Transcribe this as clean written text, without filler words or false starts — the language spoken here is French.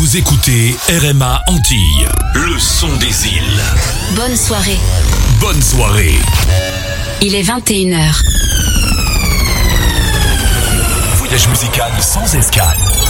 Vous écoutez RMA Antilles, le son des îles. Bonne soirée. Bonne soirée. Il est 21h. Voyage musical sans escale.